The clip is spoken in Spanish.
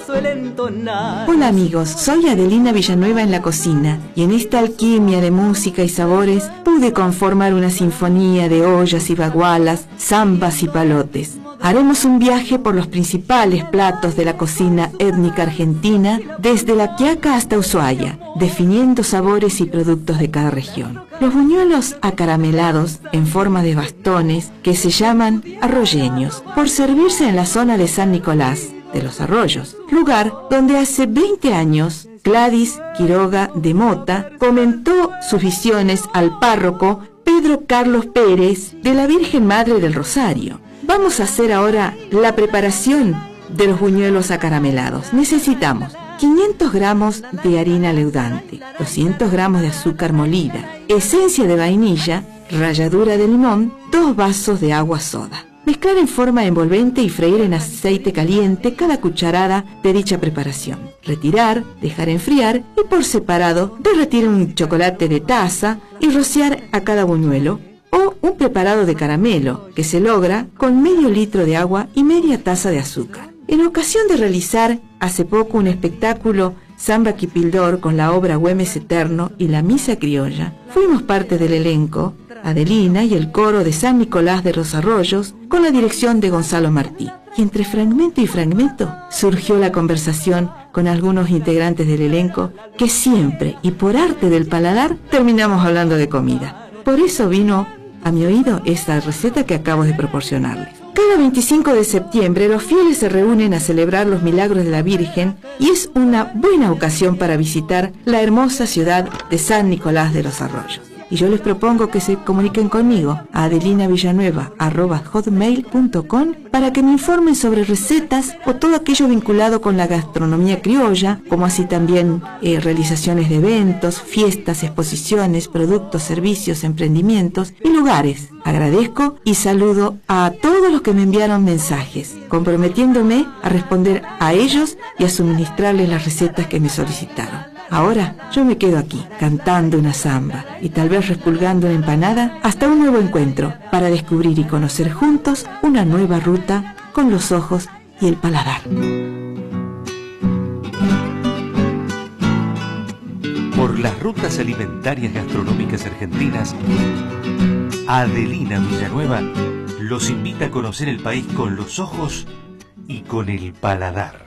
suele entonar. Hola amigos, soy Adelina Villanueva en la cocina y en esta alquimia de música y sabores pude conformar una sinfonía de ollas y bagualas, zambas y palotes. Haremos un viaje por los principales platos de la cocina étnica argentina, desde La Quiaca hasta Ushuaia, definiendo sabores y productos de cada región. Los buñuelos acaramelados en forma de bastones, que se llaman arroyeños, por servirse en la zona de San Nicolás de los Arroyos, lugar donde hace 20 años Gladys Quiroga de Mota comentó sus visiones al párroco Pedro Carlos Pérez de la Virgen Madre del Rosario. Vamos a hacer ahora la preparación de los buñuelos acaramelados. Necesitamos 500 gramos de harina leudante, 200 gramos de azúcar molida, esencia de vainilla, ralladura de limón, 2 vasos de agua soda. Mezclar en forma envolvente y freír en aceite caliente cada cucharada de dicha preparación. Retirar, dejar enfriar y por separado derretir un chocolate de taza y rociar a cada buñuelo, o un preparado de caramelo que se logra con medio litro de agua y media taza de azúcar. En ocasión de realizar hace poco un espectáculo Samba Quipildor con la obra Güemes Eterno y la Misa Criolla, fuimos parte del elenco, Adelina y el coro de San Nicolás de los Arroyos, con la dirección de Gonzalo Martí. Y entre fragmento y fragmento surgió la conversación con algunos integrantes del elenco que siempre, y por arte del paladar, terminamos hablando de comida. Por eso vino a mi oído esta receta que acabo de proporcionarles. Cada 25 de septiembre los fieles se reúnen a celebrar los milagros de la Virgen y es una buena ocasión para visitar la hermosa ciudad de San Nicolás de los Arroyos. Y yo les propongo que se comuniquen conmigo a adelinavillanueva@hotmail.com para que me informen sobre recetas o todo aquello vinculado con la gastronomía criolla, como así también realizaciones de eventos, fiestas, exposiciones, productos, servicios, emprendimientos y lugares. Agradezco y saludo a todos los que me enviaron mensajes, comprometiéndome a responder a ellos y a suministrarles las recetas que me solicitaron. Ahora yo me quedo aquí, cantando una samba y tal vez repulgando una empanada hasta un nuevo encuentro para descubrir y conocer juntos una nueva ruta con los ojos y el paladar. Por las rutas alimentarias gastronómicas argentinas, Adelina Villanueva los invita a conocer el país con los ojos y con el paladar.